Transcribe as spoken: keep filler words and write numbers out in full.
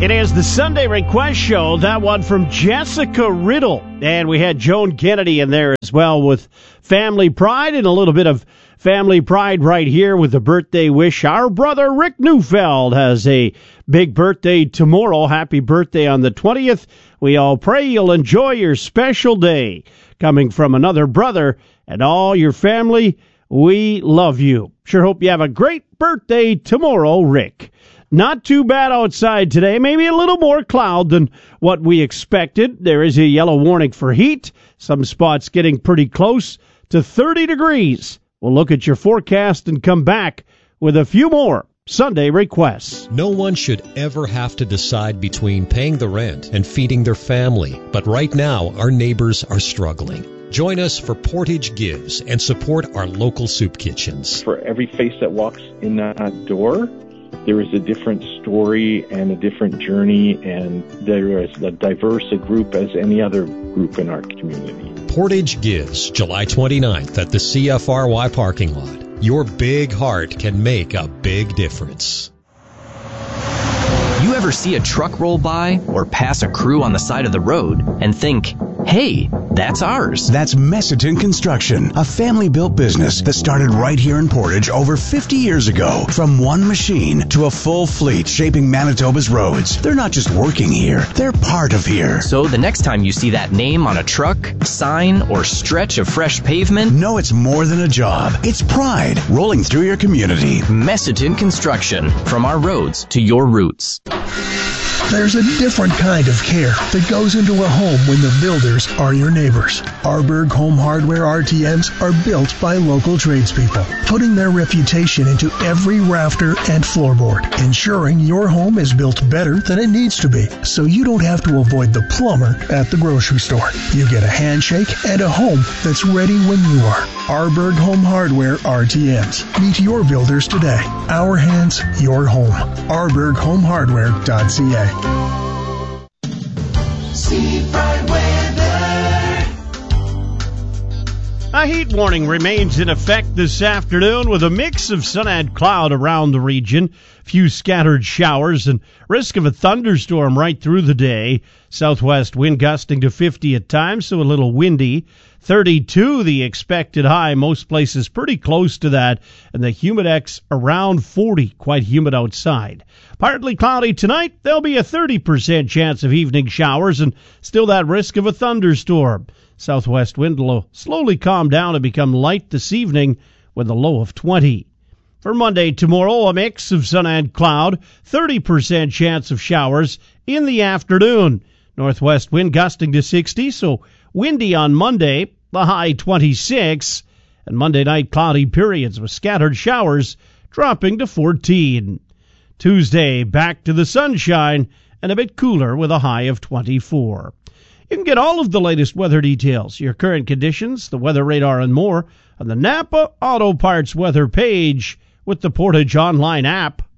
It is the Sunday Request Show, that one from Jessica Riddle. And we had Joan Kennedy in there as well with Family Pride, and a little bit of Family Pride right here with the birthday wish. Our brother Rick Neufeld has a big birthday tomorrow. Happy birthday on the twentieth. We all pray you'll enjoy your special day. Coming from another brother and all your family, we love you. Sure hope you have a great birthday tomorrow, Rick. Not too bad outside today. Maybe a little more cloud than what we expected. There is a yellow warning for heat. Some spots getting pretty close to thirty degrees. We'll look at your forecast and come back with a few more Sunday requests. No one should ever have to decide between paying the rent and feeding their family. But right now, our neighbors are struggling. Join us for Portage Gives and support our local soup kitchens. For every face that walks in that door, there is a different story and a different journey, and there is as diverse a group as any other group in our community. Portage Gives, July twenty-ninth at the C F R Y parking lot. Your big heart can make a big difference. You ever see a truck roll by or pass a crew on the side of the road and think, hey, that's ours? That's Messiton Construction, a family-built business that started right here in Portage over fifty years ago. From one machine to a full fleet shaping Manitoba's roads. They're not just working here, they're part of here. So the next time you see that name on a truck, sign, or stretch of fresh pavement, know it's more than a job. It's pride rolling through your community. Messiton Construction, from our roads to your roots. There's a different kind of care that goes into a home when the builders are your neighbors. Arberg Home Hardware R T Ms are built by local tradespeople, putting their reputation into every rafter and floorboard, ensuring your home is built better than it needs to be, so you don't have to avoid the plumber at the grocery store. You get a handshake and a home that's ready when you are. Arberg Home Hardware R T Ms. Meet your builders today. Our hands, your home. arberg home hardware dot c a. Seafried weather. A heat warning remains in effect this afternoon with a mix of sun and cloud around the region. Few scattered showers and risk of a thunderstorm right through the day. Southwest wind gusting to fifty at times, so a little windy. thirty-two the expected high, most places pretty close to that, and the humidex around forty, quite humid outside. Partly cloudy tonight, there'll be a thirty percent chance of evening showers and still that risk of a thunderstorm. Southwest wind will slowly calm down and become light this evening with a low of twenty. For Monday tomorrow, a mix of sun and cloud, thirty percent chance of showers in the afternoon. Northwest wind gusting to sixty, so windy on Monday, the high twenty-six. And Monday night cloudy periods with scattered showers dropping to fourteen. Tuesday, back to the sunshine and a bit cooler with a high of twenty-four. You can get all of the latest weather details, your current conditions, the weather radar, and more on the Napa Auto Parts weather page with the Portage Online app.